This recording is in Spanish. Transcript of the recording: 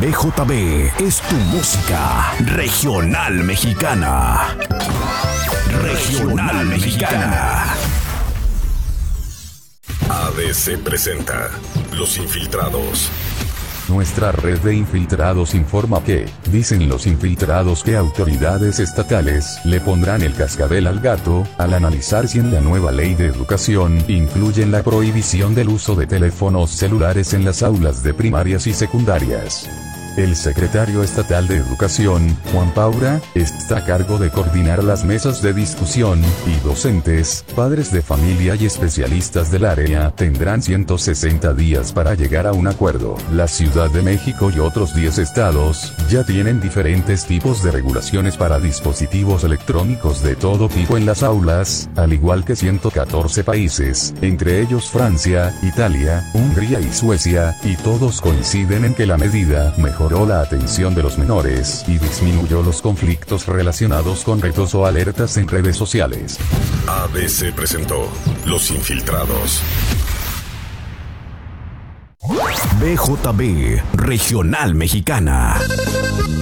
BJB es tu música regional mexicana. Regional mexicana. ABC presenta Los Infiltrados. Nuestra red de infiltrados informa que, dicen los infiltrados que autoridades estatales le pondrán el cascabel al gato, al analizar si en la nueva ley de educación incluyen la prohibición del uso de teléfonos celulares en las aulas de primarias y secundarias. El secretario estatal de Educación, Juan Paura, está a cargo de coordinar las mesas de discusión, y docentes, padres de familia y especialistas del área tendrán 160 días para llegar a un acuerdo. La Ciudad de México y otros 10 estados ya tienen diferentes tipos de regulaciones para dispositivos electrónicos de todo tipo en las aulas, al igual que 114 países, entre ellos Francia, Italia, Hungría y Suecia, y todos coinciden en que la medida mejoró la atención de los menores y disminuyó los conflictos relacionados con retos o alertas en redes sociales. ABC presentó Los Infiltrados. BJB Regional Mexicana.